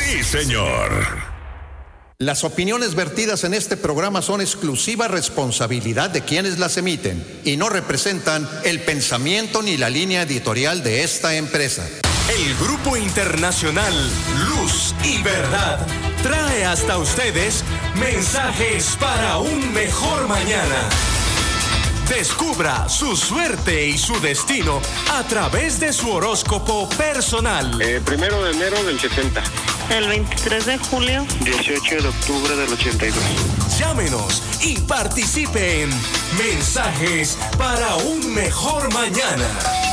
Sí, señor. Las opiniones vertidas en este programa son exclusiva responsabilidad de quienes las emiten y no representan el pensamiento ni la línea editorial de esta empresa. El Grupo Internacional Luz y Verdad trae hasta ustedes mensajes para un mejor mañana. Descubra su suerte y su destino a través de su horóscopo personal. 1 de enero del 70. El 23 de julio. 18 de octubre del 82. Llámenos y participe en Mensajes para un Mejor Mañana.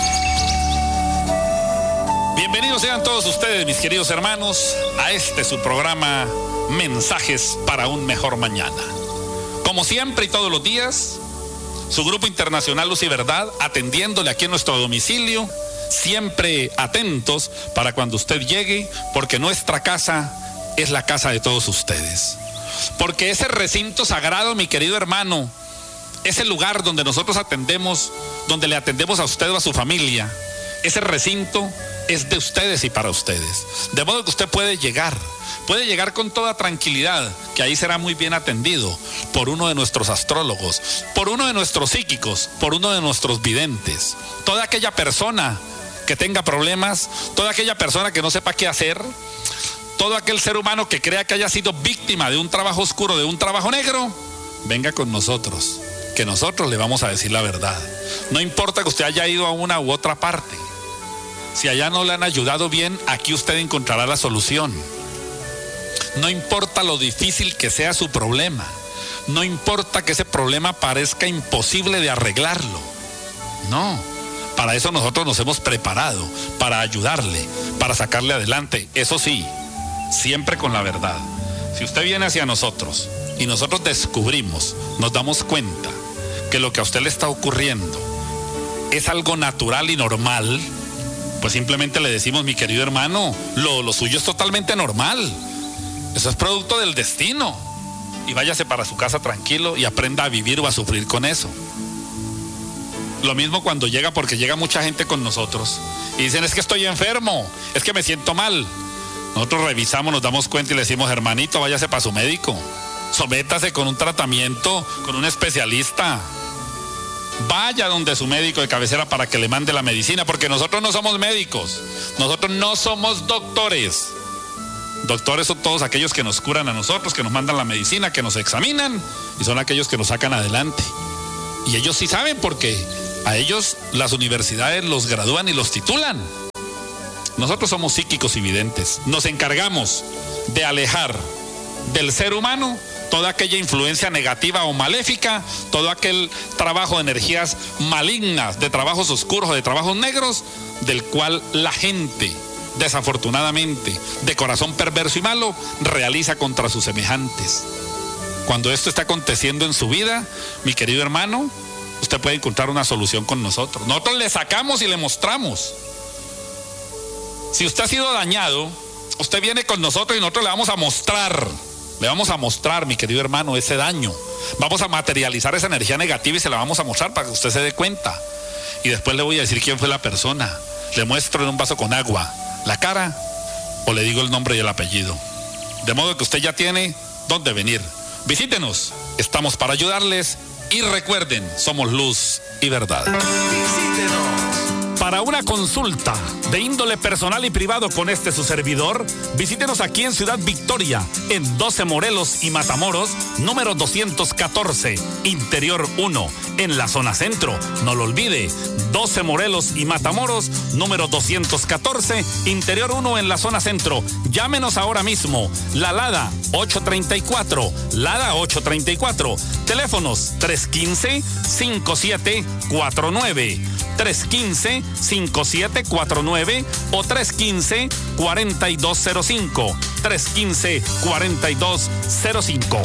Bienvenidos sean todos ustedes, mis queridos hermanos, a su programa Mensajes para un Mejor Mañana. Como siempre y todos los días, su Grupo Internacional Luz y Verdad, atendiéndole aquí en nuestro domicilio, siempre atentos para cuando usted llegue, porque nuestra casa es la casa de todos ustedes. Porque ese recinto sagrado, mi querido hermano, ese lugar donde nosotros atendemos, donde le atendemos a usted o a su familia, ese recinto es de ustedes y para ustedes. De modo que usted puede llegar con toda tranquilidad, que ahí será muy bien atendido por uno de nuestros astrólogos, por uno de nuestros psíquicos, por uno de nuestros videntes. Toda aquella persona que tenga problemas, toda aquella persona que no sepa qué hacer, todo aquel ser humano que crea que haya sido víctima de un trabajo oscuro, de un trabajo negro, venga con nosotros, que nosotros le vamos a decir la verdad. No importa que usted haya ido a una u otra parte, si allá no le han ayudado bien, aquí usted encontrará la solución. No importa lo difícil que sea su problema, no importa que ese problema parezca imposible de arreglarlo. No, para eso nosotros nos hemos preparado, para ayudarle, para sacarle adelante. Eso sí, siempre con la verdad. Si usted viene hacia nosotros y nosotros descubrimos, nos damos cuenta que lo que a usted le está ocurriendo es algo natural y normal, pues simplemente le decimos, mi querido hermano, lo suyo es totalmente normal. Eso es producto del destino. Y váyase para su casa tranquilo y aprenda a vivir o a sufrir con eso. Lo mismo cuando llega, porque llega mucha gente con nosotros y dicen, es que estoy enfermo, es que me siento mal. Nosotros revisamos, nos damos cuenta y le decimos, hermanito, váyase para su médico. Sométase con un tratamiento, con un especialista. Vaya donde su médico de cabecera para que le mande la medicina, porque nosotros no somos médicos, nosotros no somos doctores. Doctores son todos aquellos que nos curan a nosotros, que nos mandan la medicina, que nos examinan, y son aquellos que nos sacan adelante. Y ellos sí saben, porque a ellos las universidades los gradúan y los titulan. Nosotros somos psíquicos y videntes. Nos encargamos de alejar del ser humano toda aquella influencia negativa o maléfica, todo aquel trabajo de energías malignas, de trabajos oscuros o de trabajos negros, del cual la gente, desafortunadamente, de corazón perverso y malo, realiza contra sus semejantes. Cuando esto está aconteciendo en su vida, mi querido hermano, usted puede encontrar una solución con nosotros. Nosotros le sacamos y le mostramos. Si usted ha sido dañado, usted viene con nosotros y nosotros le vamos a mostrar. Le vamos a mostrar, mi querido hermano, ese daño. Vamos a materializar esa energía negativa y se la vamos a mostrar para que usted se dé cuenta. Y después le voy a decir quién fue la persona. Le muestro en un vaso con agua la cara o le digo el nombre y el apellido. De modo que usted ya tiene dónde venir. Visítenos, estamos para ayudarles y recuerden, somos luz y verdad. Visítenos. Para una consulta de índole personal y privado con su servidor, visítenos aquí en Ciudad Victoria, en 12 Morelos y Matamoros, número 214, Interior 1, en la zona centro. No lo olvide, 12 Morelos y Matamoros, número 214, Interior 1, en la zona centro. Llámenos ahora mismo, la Lada 834, Lada 834, teléfonos 315-5749, 315-5749 o 315-4205, 315-4205.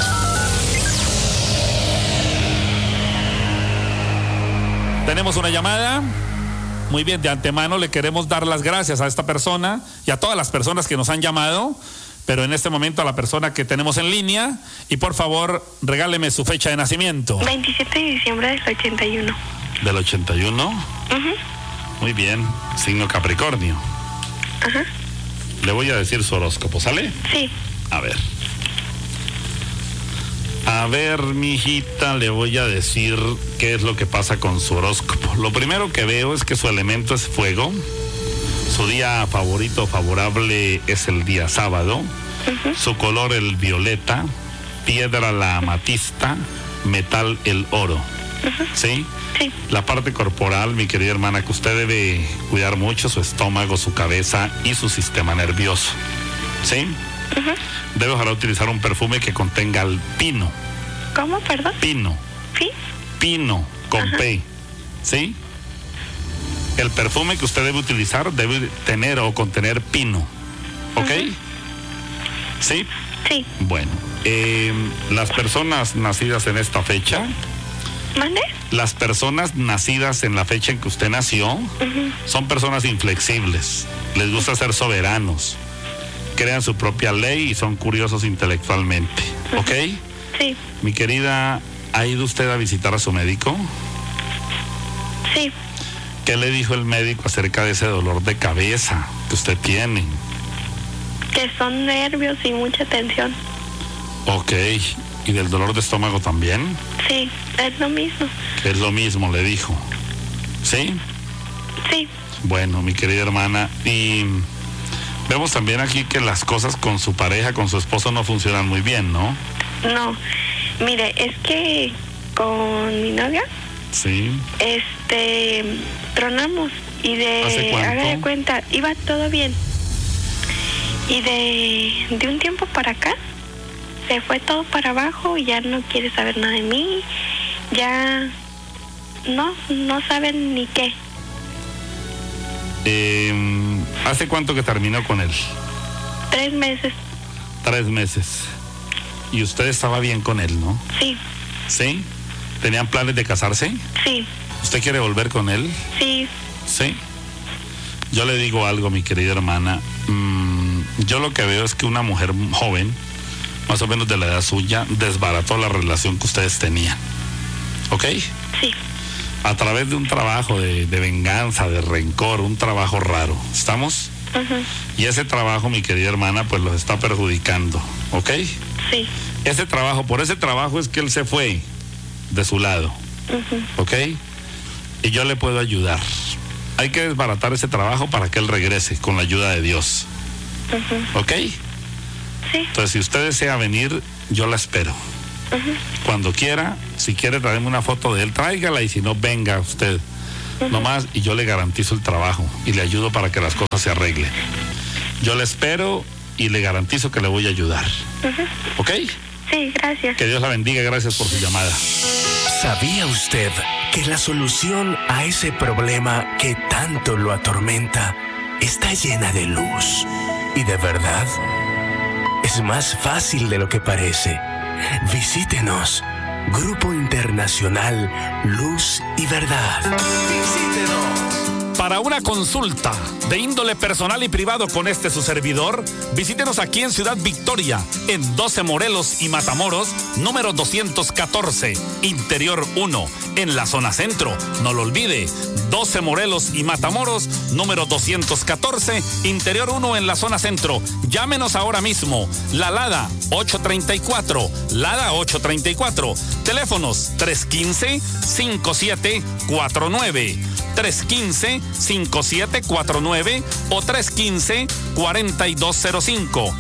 Tenemos una llamada. Muy bien, de antemano le queremos dar las gracias a esta persona y a todas las personas que nos han llamado, pero en este momento a la persona que tenemos en línea, y por favor regáleme su fecha de nacimiento. 27 de diciembre del 81. ¿Del 81? Uh-huh. Muy bien, signo Capricornio. Ajá. le voy a decir su horóscopo, ¿sale? Sí. A ver, mijita, le voy a decir qué es lo que pasa con su horóscopo. Lo primero que veo es que su elemento es fuego. Su día favorito, favorable, es el día sábado. Su color, el violeta. Piedra, la amatista. Metal, el oro. ¿Sí? Sí. La parte corporal, mi querida hermana, que usted debe cuidar mucho, su estómago, su cabeza y su sistema nervioso. ¿Sí? Debe ojalá utilizar un perfume que contenga el pino. ¿Cómo, perdón? Pino. ¿Sí? Pino, con P. ¿Sí? El perfume que usted debe utilizar debe tener o contener pino. ¿Ok? ¿Sí? Sí. Bueno, las personas nacidas en esta fecha... ¿Mande? Las personas nacidas en la fecha en que usted nació son personas inflexibles. Les gusta ser soberanos. Crean su propia ley y son curiosos intelectualmente. ¿Ok? Sí. Mi querida, ¿ha ido usted a visitar a su médico? Sí. ¿Qué le dijo el médico acerca de ese dolor de cabeza que usted tiene? Que son nervios y mucha tensión. Ok. ¿Y del dolor de estómago también? Sí, es lo mismo. Es lo mismo, le dijo. ¿Sí? Sí. Bueno, mi querida hermana, y vemos también aquí que las cosas con su pareja, con su esposo, no funcionan muy bien, ¿no? No, mire, es que con mi novia, Sí. tronamos y ¿Hace cuánto? haga de cuenta, iba todo bien. Y de un tiempo para acá, se fue todo para abajo y ya no quiere saber nada de mí, ya no saben ni qué. ¿Hace cuánto que terminó con él? 3 meses. 3 meses. Y usted estaba bien con él, ¿no? Sí. ¿Sí? ¿Tenían planes de casarse? Sí. ¿Usted quiere volver con él? Sí. ¿Sí? Yo le digo algo, mi querida hermana. Yo lo que veo es que una mujer joven, más o menos de la edad suya, desbarató la relación que ustedes tenían. ¿Ok? Sí. A través de un trabajo de venganza, de rencor, un trabajo raro. ¿Estamos? Y ese trabajo, mi querida hermana, pues los está perjudicando. ¿Ok? Sí. Por ese trabajo es que él se fue de su lado. ¿Ok? Y yo le puedo ayudar. Hay que desbaratar ese trabajo para que él regrese con la ayuda de Dios. ¿Ok? Sí. Entonces, si usted desea venir, yo la espero. Cuando quiera, si quiere traerme una foto de él, tráigala, y si no, venga usted. Nomás, y yo le garantizo el trabajo y le ayudo para que las cosas se arreglen. Yo le espero y le garantizo que le voy a ayudar. ¿Ok? Sí, gracias. Que Dios la bendiga, gracias por su llamada. ¿Sabía usted que la solución a ese problema que tanto lo atormenta está llena de luz y de verdad? Es más fácil de lo que parece. Visítenos. Grupo Internacional Luz y Verdad. Visítenos. Para una consulta de índole personal y privado con su servidor, visítenos aquí en Ciudad Victoria, en 12 Morelos y Matamoros, número 214, Interior 1, en la zona centro. No lo olvide, 12 Morelos y Matamoros, número 214, Interior 1, en la zona centro. Llámenos ahora mismo. La Lada 834, Lada 834. Teléfonos 315-5749. 315-5749 o 315-4205.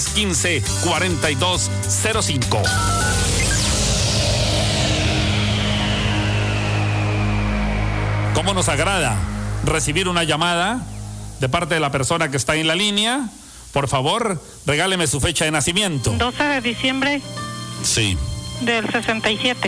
315-4205. ¿Cómo nos agrada recibir una llamada de parte de la persona que está en la línea? Por favor, regáleme su fecha de nacimiento. 12 de diciembre. Sí. Del 67.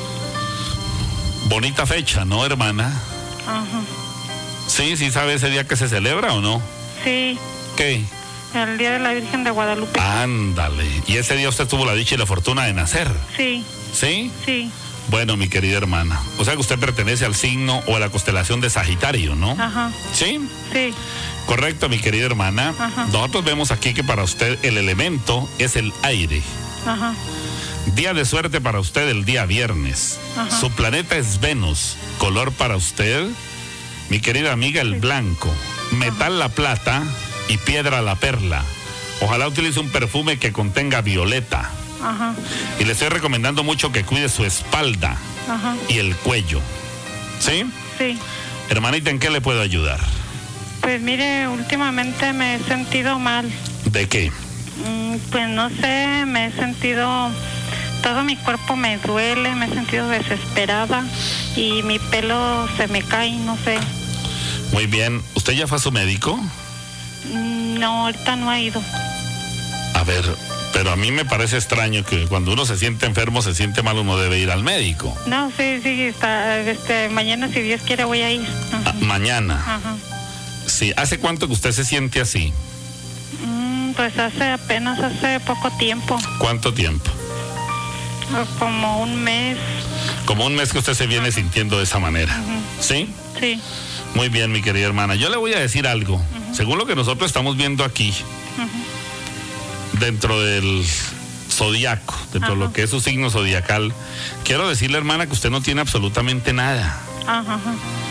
Bonita fecha, ¿no, hermana? Ajá. Sí, ¿sí sabe ese día que se celebra o no? Sí. ¿Qué? El Día de la Virgen de Guadalupe. Ándale. ¿Y ese día usted tuvo la dicha y la fortuna de nacer? Sí. ¿Sí? Sí. Bueno, mi querida hermana, o sea que usted pertenece al signo o a la constelación de Sagitario, ¿no? Ajá. ¿Sí? Sí. Correcto, mi querida hermana. Ajá. Nosotros vemos aquí que para usted el elemento es el aire. Ajá. Día de suerte para usted el día viernes. Ajá. Su planeta es Venus. Color para usted, mi querida amiga, el blanco. Metal, la plata. y piedra la perla. Ojalá utilice un perfume que contenga violeta. Ajá. Y le estoy recomendando mucho que cuide su espalda Ajá. y el cuello. ¿Sí? Sí. Hermanita, ¿en qué le puedo ayudar? Pues mire, últimamente me he sentido mal. ¿De qué? Pues no sé, me he sentido... Todo mi cuerpo me duele, me he sentido desesperada y mi pelo se me cae, no sé. Muy bien. ¿Usted ya fue a su médico? No, ahorita no he ido. A ver, pero a mí me parece extraño que cuando uno se siente enfermo, se siente mal, uno debe ir al médico. No, sí, está, mañana si Dios quiere voy a ir. Ajá. Mañana. Ajá. Sí. ¿Hace cuánto que usted se siente así? Pues hace poco tiempo, ¿Cuánto tiempo? como un mes. Como un mes que usted se viene sintiendo de esa manera. ¿Sí? Sí. Muy bien, mi querida hermana. Yo le voy a decir algo. Según lo que nosotros estamos viendo aquí, dentro del zodiaco, dentro de lo que es su signo zodiacal, quiero decirle, hermana, que usted no tiene absolutamente nada. Ajá.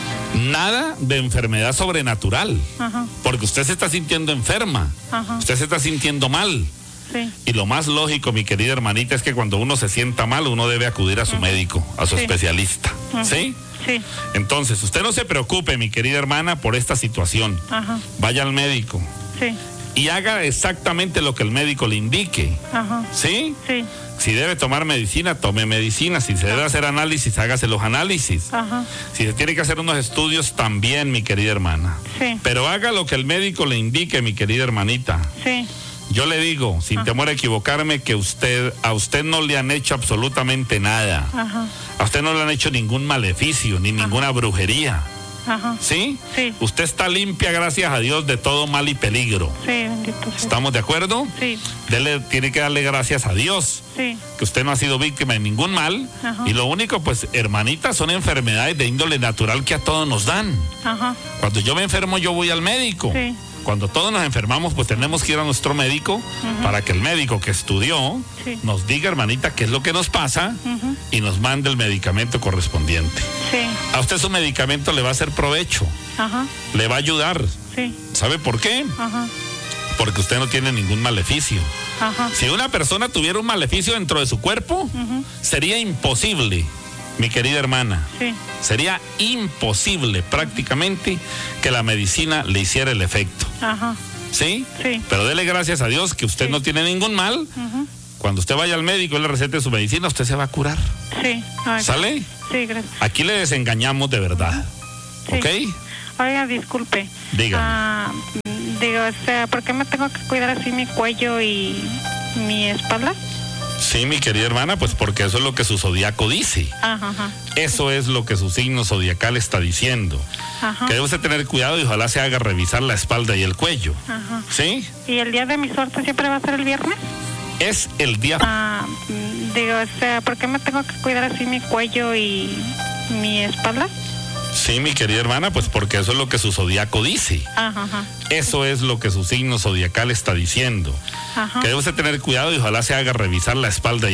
Nada de enfermedad sobrenatural. Ajá. Porque usted se está sintiendo enferma. Ajá. Usted se está sintiendo mal. Sí. Y lo más lógico, mi querida hermanita, es que cuando uno se sienta mal, uno debe acudir a su médico, a su Sí. especialista. ¿Sí? Sí. Entonces, usted no se preocupe, mi querida hermana, por esta situación. Ajá. Vaya al médico Sí. y haga exactamente lo que el médico le indique. Ajá. ¿Sí? Sí. Si debe tomar medicina, tome medicina. Si se debe hacer análisis, hágase los análisis. Ajá. Si se tiene que hacer unos estudios, también, mi querida hermana. Sí. Pero haga lo que el médico le indique, mi querida hermanita. Sí. Yo le digo, sin temor a equivocarme, que a usted no le han hecho absolutamente nada. Ajá. A usted no le han hecho ningún maleficio, ni ninguna brujería. Ajá. ¿Sí? Sí. Usted está limpia, gracias a Dios, de todo mal y peligro. Sí, bendito sea. ¿Estamos de acuerdo? Sí. Tiene que darle gracias a Dios, Sí. que usted no ha sido víctima de ningún mal. Ajá. Y lo único, pues, hermanita, son enfermedades de índole natural que a todos nos dan. Ajá. Cuando yo me enfermo, yo voy al médico. Sí. Cuando todos nos enfermamos, pues tenemos que ir a nuestro médico para que el médico que estudió Sí. nos diga, hermanita, qué es lo que nos pasa y nos mande el medicamento correspondiente. Sí. A usted su medicamento le va a hacer provecho, Ajá. le va a ayudar. Sí. ¿Sabe por qué? Ajá. Porque usted no tiene ningún maleficio. Ajá. Si una persona tuviera un maleficio dentro de su cuerpo, sería imposible, mi querida hermana. Sí. Sería imposible prácticamente que la medicina le hiciera el efecto. Ajá. ¿Sí? Sí. Pero dele gracias a Dios que usted no tiene ningún mal. Cuando usted vaya al médico y le recete su medicina, usted se va a curar. Sí. Ay, ¿Sale? Sí, gracias. Aquí le desengañamos de verdad. Sí. ¿Ok? Oiga, disculpe. Dígame. Digo, ¿por qué me tengo que cuidar así mi cuello y mi espalda? Sí, mi querida hermana, pues porque eso es lo que su zodiaco dice. Ajá. Ajá. Eso es lo que su signo zodiacal está diciendo. Ajá. Que debe usted tener cuidado y ojalá se haga revisar la espalda y el cuello. Ajá. ¿Sí? ¿Y el día de mi suerte siempre va a ser el viernes? Es el día... Digo, ¿por qué me tengo que cuidar así mi cuello y mi espalda? Sí, mi querida hermana, pues porque eso es lo que su zodiaco dice. Ajá. Ajá. Eso es lo que su signo zodiacal está diciendo. Ajá. Que debe usted tener cuidado y ojalá se haga revisar la espalda y